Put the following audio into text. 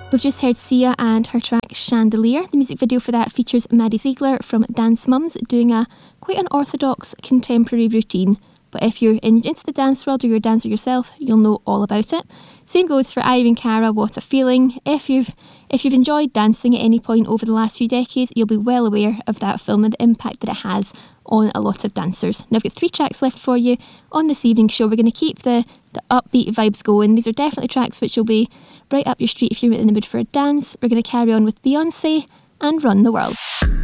We've just heard Sia and her track Chandelier. The music video for that features Maddie Ziegler from Dance Mums doing a quite unorthodox contemporary routine. But if you're into the dance world or you're a dancer yourself, you'll know all about it. Same goes for Irene Cara, What a Feeling. If you've enjoyed dancing at any point over the last few decades, you'll be well aware of that film and the impact that it has on a lot of dancers. Now I've got 3 tracks left for you on this evening's show. We're going to keep the upbeat vibes going. These are definitely tracks which will be right up your street if you're in the mood for a dance. We're going to carry on with Beyonce and Run the World.